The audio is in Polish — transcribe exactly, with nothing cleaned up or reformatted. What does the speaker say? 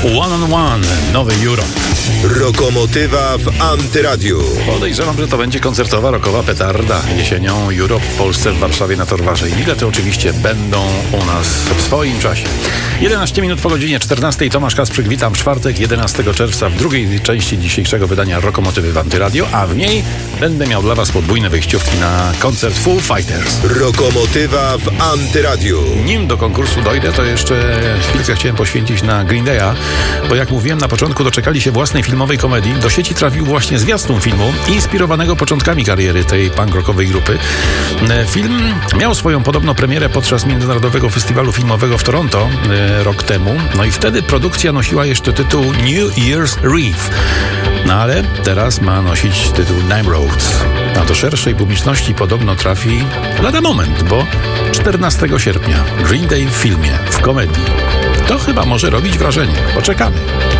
One on One, Nowy Europe. Rokomotywa w Antyradiu. Podejrzewam, że to będzie koncertowa rockowa petarda. Jesienią Europe w Polsce, w Warszawie na Torwarze. I bilety oczywiście będą u nas w swoim czasie. jedenaście minut po godzinie czternastej. Tomasz Kasprzyk, witam w czwartek, jedenastego czerwca w drugiej części dzisiejszego wydania Rokomotywy w Antyradio, a w niej będę miał dla Was podwójne wejściówki na koncert Foo Fighters. Rokomotywa w Antyradiu. Nim do konkursu dojdę, to jeszcze chwilkę chciałem poświęcić na Green Day'a, bo jak mówiłem na początku, doczekali się własnej filmowej komedii. Do sieci trafił właśnie zwiastun filmu, inspirowanego początkami kariery tej punk rockowej grupy. Film miał swoją podobno premierę podczas Międzynarodowego Festiwalu Filmowego w Toronto e, rok temu. No i wtedy produkcja nosiła jeszcze tytuł New Year's Reeve. No ale teraz ma nosić tytuł Nine Roads. A do szerszej publiczności podobno trafi lada moment, bo czternastego sierpnia Green Day w filmie, w komedii. To chyba może robić wrażenie. Poczekamy.